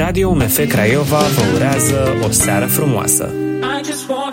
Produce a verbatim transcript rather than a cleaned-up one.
Radio U M F Craiova vă urează o seară frumoasă.